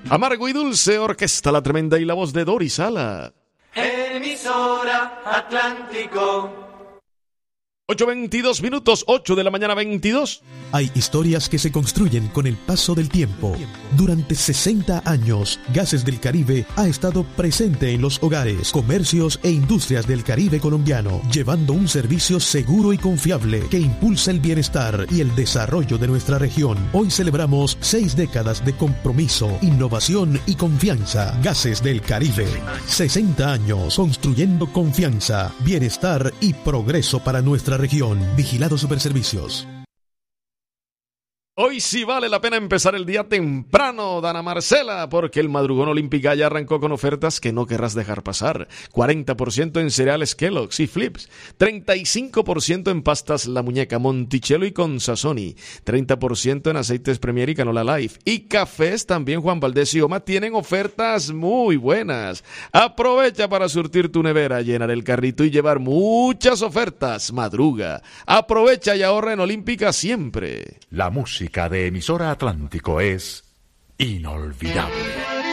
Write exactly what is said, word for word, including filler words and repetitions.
Amargo y dulce, orquesta La Tremenda y la voz de Doris Sala. Emisora Atlántico. ocho veintidós minutos, ocho de la mañana veintidós. Hay historias que se construyen con el paso del tiempo. Durante sesenta años, Gases del Caribe ha estado presente en los hogares, comercios e industrias del Caribe colombiano, llevando un servicio seguro y confiable que impulsa el bienestar y el desarrollo de nuestra región. Hoy celebramos seis décadas de compromiso, innovación y confianza. Gases del Caribe. sesenta años construyendo confianza, bienestar y progreso para nuestra región. Vigilado Superservicios. Hoy sí vale la pena empezar el día temprano, Dana Marcela, porque el Madrugón Olímpica ya arrancó con ofertas que no querrás dejar pasar. cuarenta por ciento en cereales Kellogg's y Flips, treinta y cinco por ciento en pastas La Muñeca, Monticello y Consazoni, treinta por ciento en aceites Premier y Canola Life, y cafés también Juan Valdez y Oma tienen ofertas muy buenas. Aprovecha para surtir tu nevera, llenar el carrito y llevar muchas ofertas. Madruga, aprovecha y ahorra en Olímpica siempre. La música de Emisora Atlántico es inolvidable.